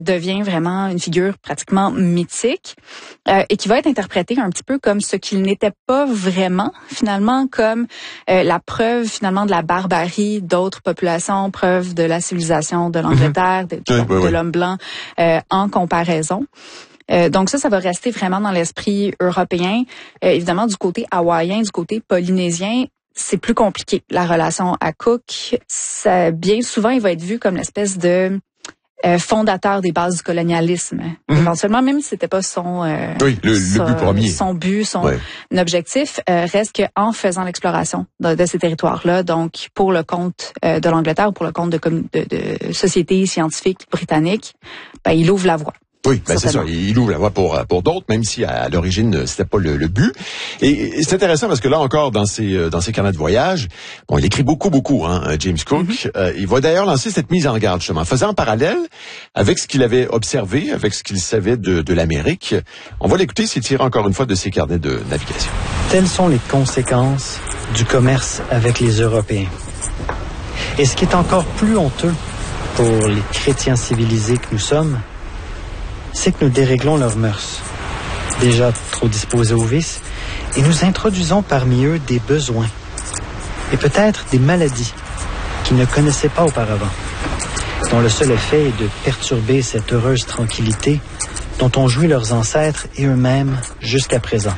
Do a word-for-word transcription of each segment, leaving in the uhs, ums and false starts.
devient vraiment une figure pratiquement mythique euh, et qui va être interprété un petit peu comme ce qu'il n'était pas vraiment, finalement, comme euh, la preuve finalement de la barbarie d'autres populations, preuve de la civilisation de l'Angleterre, de, oui, de, oui, de oui. l'homme blanc euh, en comparaison. Euh, donc ça, ça va rester vraiment dans l'esprit européen. Euh, évidemment, du côté hawaïen, du côté polynésien, c'est plus compliqué. La relation à Cook, ça, bien souvent, il va être vu comme l'espèce de Euh, fondateur des bases du colonialisme. Mm-hmm. Éventuellement, même si c'était pas son euh, oui, le, son, le but premier. son but, son ouais. objectif, euh, reste qu'en faisant l'exploration de, de ces territoires-là, donc pour le compte euh, de l'Angleterre, pour le compte de, de, de sociétés scientifiques britanniques, ben, il ouvre la voie. Oui, ben c'est ça. Il ouvre la voie pour pour d'autres, même si à, à l'origine c'était pas le, le but. Et, et c'est intéressant parce que là encore dans ses dans ses carnets de voyage, bon, il écrit beaucoup beaucoup, hein, James Cook. Mm-hmm. Euh, il va d'ailleurs lancer cette mise en garde justement, faisant un parallèle avec ce qu'il avait observé, avec ce qu'il savait de de l'Amérique. On va l'écouter, c'est tiré encore une fois de ses carnets de navigation. Telles sont les conséquences du commerce avec les Européens. Et ce qui est encore plus honteux pour les chrétiens civilisés que nous sommes, c'est que nous déréglons leurs mœurs, déjà trop disposés au vice, et nous introduisons parmi eux des besoins et peut-être des maladies qu'ils ne connaissaient pas auparavant, dont le seul effet est de perturber cette heureuse tranquillité dont ont joui leurs ancêtres et eux-mêmes jusqu'à présent.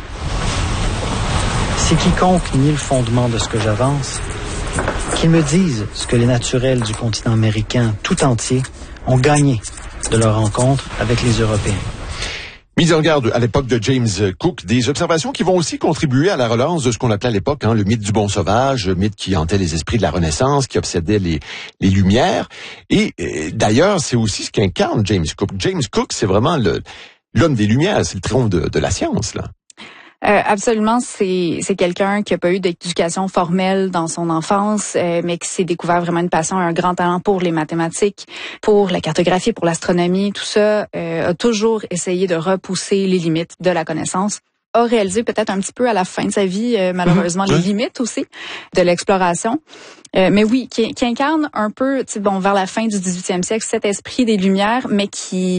Si quiconque nie le fondement de ce que j'avance, qu'ils me disent ce que les naturels du continent américain tout entier ont gagné de leur rencontre avec les Européens. Mise en garde à l'époque de James Cook, des observations qui vont aussi contribuer à la relance de ce qu'on appelait à l'époque hein, le mythe du bon sauvage, le mythe qui hantait les esprits de la Renaissance, qui obsédait les, les Lumières. Et, et d'ailleurs, c'est aussi ce qu'incarne James Cook. James Cook, c'est vraiment le, l'homme des Lumières, c'est le triomphe de, de la science, là. Euh, absolument, c'est c'est quelqu'un qui a pas eu d'éducation formelle dans son enfance, euh, mais qui s'est découvert vraiment une passion, un grand talent pour les mathématiques, pour la cartographie, pour l'astronomie, tout ça, euh, a toujours essayé de repousser les limites de la connaissance. A réalisé peut-être un petit peu à la fin de sa vie, euh, malheureusement, mmh. les limites aussi de l'exploration. Euh, mais oui, qui, qui incarne un peu, tu sais, bon, vers la fin du dix-huitième siècle, cet esprit des Lumières, mais qui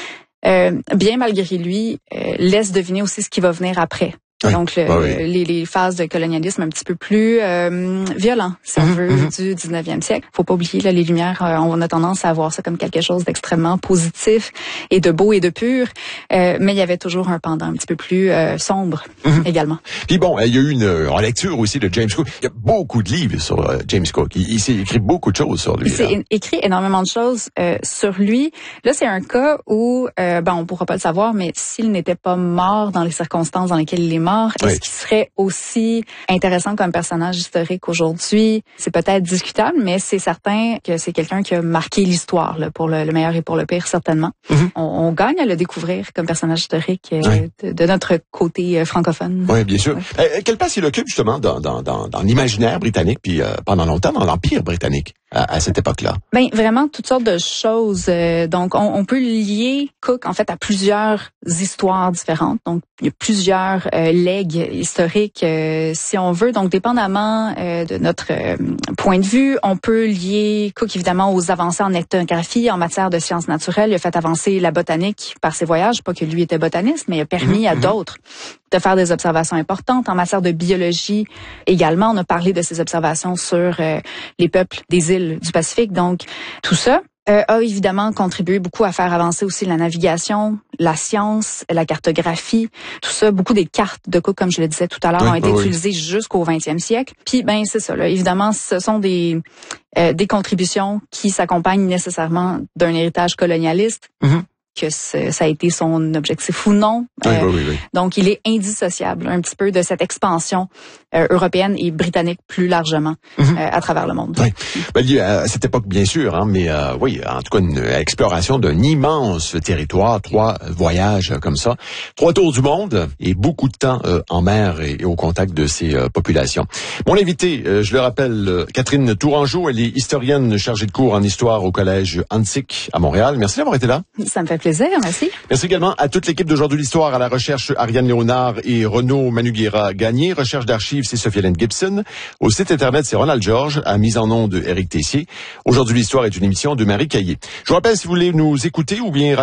Euh, bien malgré lui, euh, laisse deviner aussi ce qui va venir après. Oui. Donc, le, bah oui. les, les phases de colonialisme un petit peu plus euh, violent, si on veut, mm-hmm. du dix-neuvième siècle. Faut pas oublier, là, les Lumières, euh, on a tendance à voir ça comme quelque chose d'extrêmement positif et de beau et de pur. Euh, mais il y avait toujours un pendant un petit peu plus euh, sombre mm-hmm. également. Puis bon, il y a eu une relecture aussi de James Cook. Il y a beaucoup de livres sur euh, James Cook. Il, il s'est écrit beaucoup de choses sur lui. Il s'est écrit énormément de choses euh, sur lui. Là, c'est un cas où, euh, ben, on pourra pas le savoir, mais s'il n'était pas mort dans les circonstances dans lesquelles il est mort, est-ce oui. qu'il serait aussi intéressant comme personnage historique aujourd'hui? C'est peut-être discutable, mais c'est certain que c'est quelqu'un qui a marqué l'histoire, là, pour le, le meilleur et pour le pire, certainement. Mm-hmm. On, on gagne à le découvrir comme personnage historique euh, oui. de, de notre côté euh, francophone. Oui, bien sûr. Oui. Euh, quelle place il occupe justement dans, dans, dans, dans l'imaginaire britannique, puis euh, pendant longtemps dans l'Empire britannique? À, à cette époque-là? Ben vraiment toutes sortes de choses. Euh, donc on, on peut lier Cook en fait à plusieurs histoires différentes. Donc il y a plusieurs euh, legs historiques, euh, si on veut. Donc dépendamment euh, de notre euh, point de vue, on peut lier Cook évidemment aux avancées en ethnographie, en matière de sciences naturelles. Il a fait avancer la botanique par ses voyages. Pas que lui était botaniste, mais il a permis mmh, à mmh. d'autres de faire des observations importantes. En matière de biologie également, on a parlé de ses observations sur euh, les peuples des îles du Pacifique. Donc, tout ça euh, a évidemment contribué beaucoup à faire avancer aussi la navigation, la science, la cartographie, tout ça. Beaucoup des cartes de Cook, comme je le disais tout à l'heure, oui, ont été oui. utilisées jusqu'au vingtième siècle. Puis, ben c'est ça. Là, évidemment, ce sont des euh, des contributions qui s'accompagnent nécessairement d'un héritage colonialiste. Mm-hmm. que ça a été son objectif ou non. Oui, euh, oui, oui, oui. Donc, il est indissociable un petit peu de cette expansion euh, européenne et britannique plus largement mm-hmm. euh, à travers le monde. Oui. Ben, lié à cette époque, bien sûr, hein, mais euh, oui, en tout cas, une exploration d'un immense territoire, trois voyages euh, comme ça, trois tours du monde et beaucoup de temps euh, en mer et, et au contact de ces euh, populations. Mon invité, euh, je le rappelle, euh, Catherine Tourangeau, elle est historienne chargée de cours en histoire au Collège Antique à Montréal. Merci d'avoir été là. Ça me fait plaisir, merci. Merci également à toute l'équipe d'Aujourd'hui l'Histoire, à la recherche Ariane Léonard et Renaud Manuguera-Gagné, recherche d'archives c'est Sophie-Hélène Gibson, au site internet c'est Ronald Georges, à mise en onde de Éric Tessier. Aujourd'hui l'Histoire est une émission de Marie Caillé. Je vous rappelle, si vous voulez nous écouter ou bien